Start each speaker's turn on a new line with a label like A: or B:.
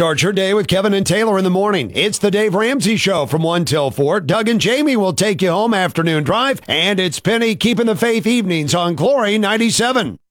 A: Start your day with Kevin and Taylor in the morning. It's the Dave Ramsey Show from 1 till 4. Doug and Jamie will take you home afternoon drive. And it's Penny keeping the faith evenings on Glory 97.